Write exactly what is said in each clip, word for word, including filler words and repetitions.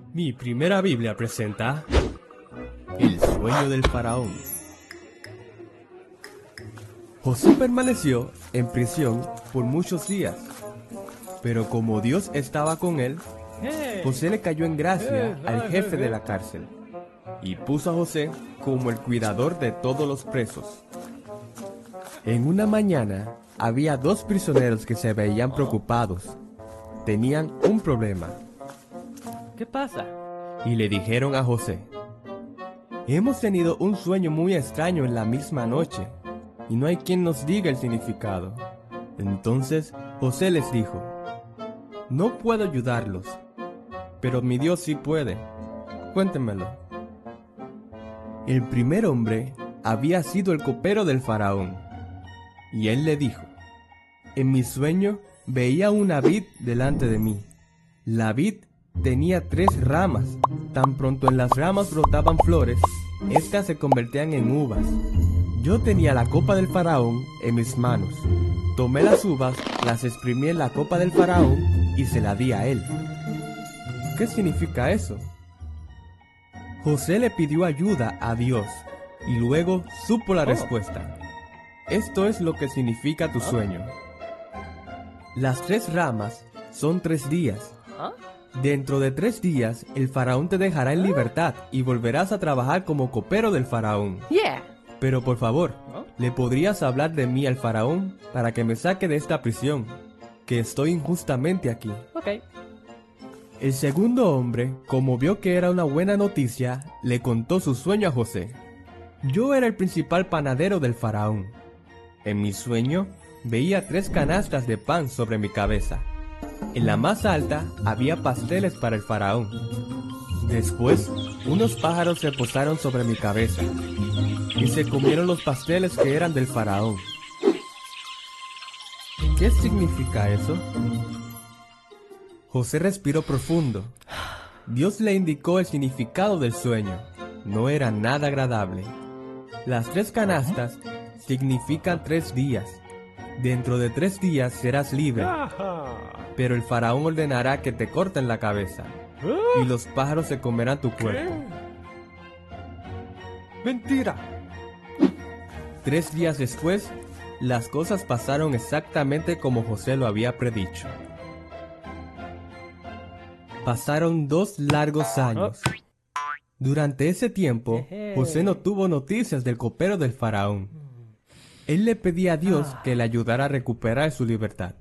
Mi primera Biblia presenta El sueño del faraón. José permaneció en prisión por muchos días, pero como Dios estaba con él, José le cayó en gracia al jefe de la cárcel y puso a José como el cuidador de todos los presos. En una mañana había dos prisioneros que se veían preocupados. Tenían un problema. ¿Qué pasa? Y le dijeron a José: hemos tenido un sueño muy extraño en la misma noche, y no hay quien nos diga el significado. Entonces José les dijo: no puedo ayudarlos, pero mi Dios sí puede. Cuéntenmelo. El primer hombre había sido el copero del faraón, y él le dijo: en mi sueño veía una vid delante de mí. La vid tenía tres ramas. Tan pronto en las ramas brotaban flores, estas se convertían en uvas. Yo tenía la copa del faraón en mis manos. Tomé las uvas, las exprimí en la copa del faraón y se la di a él. ¿Qué significa eso? José le pidió ayuda a Dios y luego supo la respuesta. Esto es lo que significa tu sueño. Las tres ramas son tres días. Dentro de tres días, el faraón te dejará en libertad y volverás a trabajar como copero del faraón. Yeah. Pero por favor, ¿le podrías hablar de mí al faraón para que me saque de esta prisión, que estoy injustamente aquí? Ok. El segundo hombre, como vio que era una buena noticia, le contó su sueño a José. Yo era el principal panadero del faraón. En mi sueño, veía tres canastas de pan sobre mi cabeza. En la más alta había pasteles para el faraón. Después, unos pájaros se posaron sobre mi cabeza y se comieron los pasteles que eran del faraón. ¿Qué significa eso? José respiró profundo. Dios le indicó el significado del sueño. No era nada agradable. Las tres canastas significan tres días. Dentro de tres días serás libre, pero el faraón ordenará que te corten la cabeza y los pájaros se comerán tu cuerpo. Mentira. Tres días después, las cosas pasaron exactamente como José lo había predicho. Pasaron dos largos años. Durante ese tiempo, José no tuvo noticias del copero del faraón. Él le pedía a Dios que le ayudara a recuperar su libertad.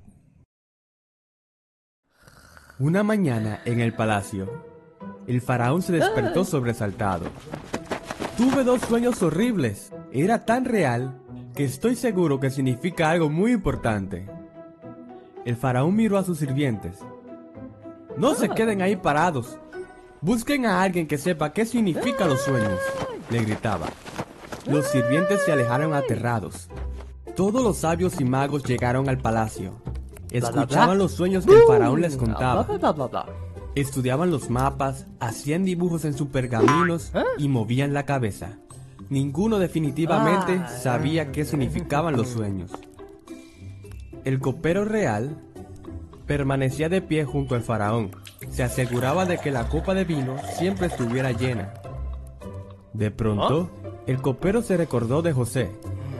Una mañana en el palacio, el faraón se despertó sobresaltado. Tuve dos sueños horribles. Era tan real que estoy seguro que significa algo muy importante. El faraón miró a sus sirvientes. No se queden ahí parados. Busquen a alguien que sepa qué significan los sueños, le gritaba. Los sirvientes se alejaron aterrados. Todos los sabios y magos llegaron al palacio. Escuchaban los sueños que el faraón les contaba. Estudiaban los mapas, hacían dibujos en sus pergaminos y movían la cabeza. Ninguno definitivamente sabía qué significaban los sueños. El copero real permanecía de pie junto al faraón. Se aseguraba de que la copa de vino siempre estuviera llena. De pronto, el copero se recordó de José.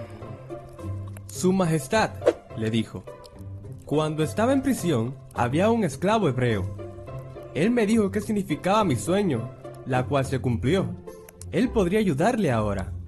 Su Majestad, le dijo, cuando estaba en prisión, había un esclavo hebreo. Él me dijo qué significaba mi sueño, la cual se cumplió. Él podría ayudarle ahora.